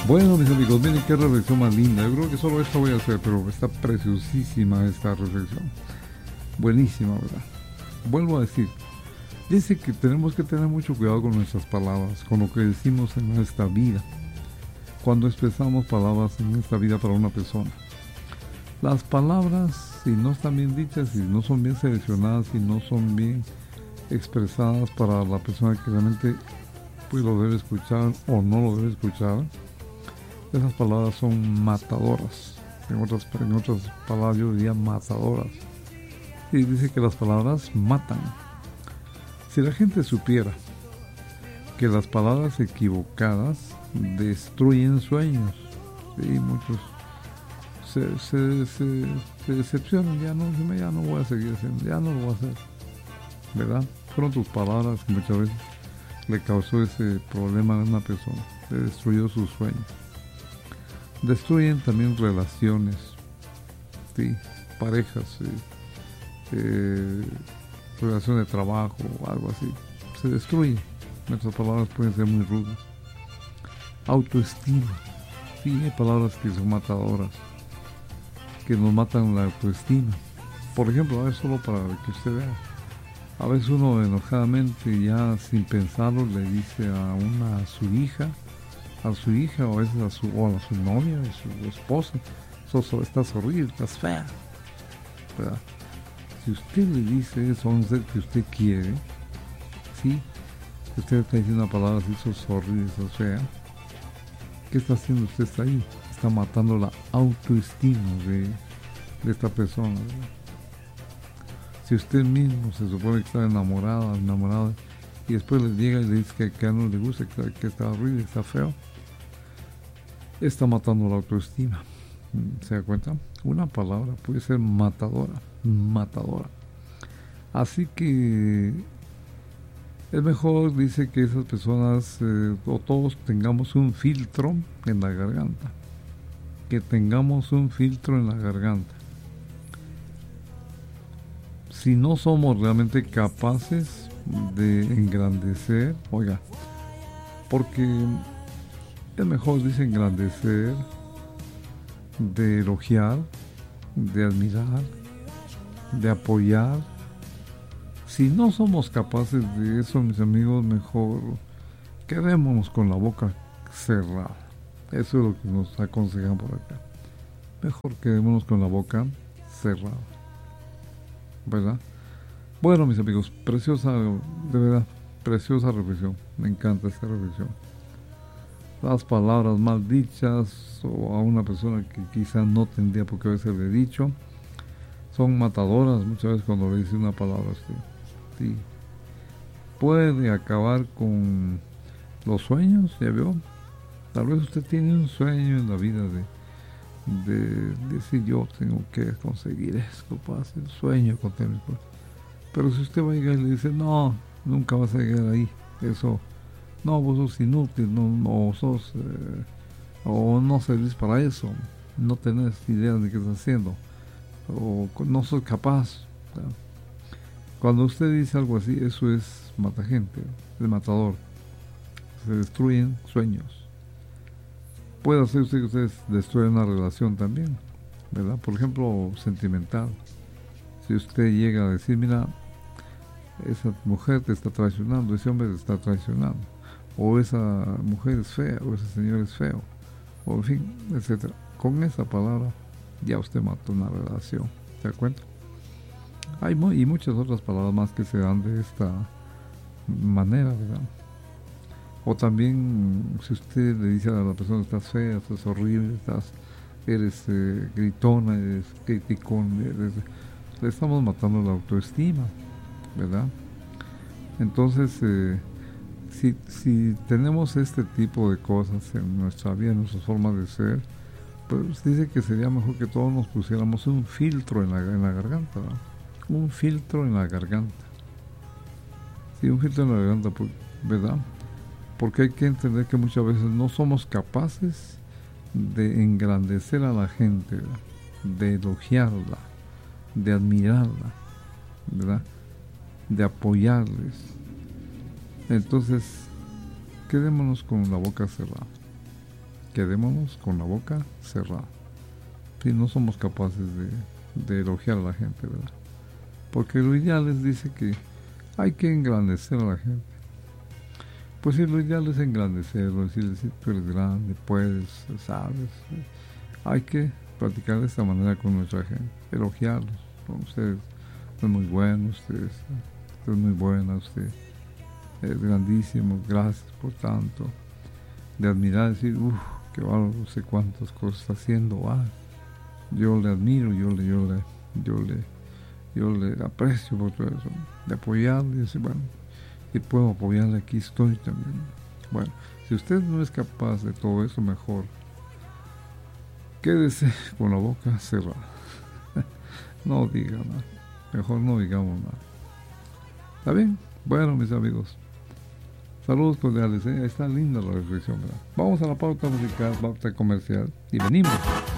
Bueno, mis amigos, miren qué reflexión más linda. Yo creo que solo esta voy a hacer, pero está preciosísima esta reflexión. Buenísima, ¿verdad? Vuelvo a decir, dice que tenemos que tener mucho cuidado con nuestras palabras, con lo que decimos en nuestra vida, cuando expresamos palabras en esta vida para una persona. Las palabras, si no están bien dichas, si no son bien seleccionadas, si no son bien expresadas para la persona que realmente pues lo debe escuchar o no lo debe escuchar, esas palabras son matadoras. En otras palabras yo diría matadoras. Y dice que las palabras matan. Si la gente supiera que las palabras equivocadas destruyen sueños, y muchos se decepcionan, ya no voy a seguir haciendo, ya no lo voy a hacer, ¿verdad? Fueron tus palabras que muchas veces le causó ese problema a una persona, le destruyó sus sueños. Destruyen también relaciones, ¿sí? Parejas, relación de trabajo o algo así. Se destruye. Nuestras palabras pueden ser muy rudas. Autoestima. Sí, hay palabras que son matadoras, que nos matan la autoestima. Por ejemplo, a ver, solo para que usted vea. A veces uno enojadamente, ya sin pensarlo, le dice a su hija o a veces a su novia, a su esposa: estás horrible, estás fea, ¿verdad? Si usted le dice eso a un ser que usted quiere, ¿sí? Si usted está diciendo una palabra así: sos horrible, sos fea, ¿qué está haciendo usted? Está ahí, está matando la autoestima de esta persona, ¿verdad? Si usted mismo se supone que está enamorada, y después le llega y le dice que no le gusta, que está horrible, está feo, está matando la autoestima. ¿Se da cuenta? Una palabra puede ser matadora. Así que es mejor, dice, que esas personas o todos tengamos un filtro en la garganta. Que tengamos un filtro en la garganta. Si no somos realmente capaces de engrandecer, oiga, porque es mejor, dice, engrandecer, de elogiar, de admirar, de apoyar. Si no somos capaces de eso, mis amigos, mejor quedémonos con la boca cerrada. Eso es lo que nos aconsejan por acá. Mejor quedémonos con la boca cerrada, ¿verdad? Bueno, mis amigos, preciosa, de verdad, preciosa reflexión. Me encanta esta reflexión. Las palabras mal dichas o a una persona que quizá no tendría por qué haberse dicho son matadoras muchas veces cuando le dice una palabra a usted. Sí. Puede acabar con los sueños, ¿ya vio? Tal vez usted tiene un sueño en la vida de decir: yo tengo que conseguir esto, para hacer sueño con tener. Pero si usted va a llegar y le dice: no, nunca vas a llegar ahí, eso, no, vos sos inútil, o no servís para eso, no tenés idea de qué estás haciendo, o no sos capaz, ¿verdad? Cuando usted dice algo así, eso es matagente, es matador. Se destruyen sueños. Puede hacer usted que ustedes destruyan una relación también, ¿verdad? Por ejemplo, sentimental. Si usted llega a decir: mira, esa mujer te está traicionando, ese hombre te está traicionando, o esa mujer es fea, o ese señor es feo, o en fin, etcétera. Con esa palabra ya usted mató una relación. ¿Se da cuenta? Hay y muchas otras palabras más que se dan de esta manera, ¿verdad? O también, si usted le dice a la persona: estás fea, estás horrible, eres gritona, eres criticón, le estamos matando la autoestima, ¿verdad? Entonces, si tenemos este tipo de cosas en nuestra vida, en nuestra forma de ser, pues dice que sería mejor que todos nos pusiéramos un filtro en la garganta, ¿verdad? Un filtro en la garganta. Sí, un filtro en la garganta, ¿verdad? Porque hay que entender que muchas veces no somos capaces de engrandecer a la gente, ¿verdad? De elogiarla, de admirarla, ¿verdad? De apoyarles. Entonces, quedémonos con la boca cerrada. quedémonos con la boca cerrada. Si no somos capaces de elogiar a la gente, ¿verdad? Porque lo ideal es, dice que hay que engrandecer a la gente. Pues si lo ideal es engrandecerlo, decirle, si tú eres grande, puedes, sabes. Hay que practicar de esta manera con nuestra gente, elogiarlos. ¿No? Usted es muy bueno, usted es muy buena, usted es grandísimo, gracias por tanto. De admirar, decir, qué bárbaro, no sé cuántas cosas está haciendo, yo le admiro, yo le aprecio por todo eso, de apoyarle, y decir, bueno, y puedo apoyarle, aquí estoy también. Bueno, si usted no es capaz de todo eso, mejor quédese con la boca cerrada. No diga nada, mejor no digamos nada. ¿Está bien? Bueno, mis amigos, saludos cordiales, está linda la reflexión, ¿verdad? Vamos a la pauta musical, pauta comercial, y venimos.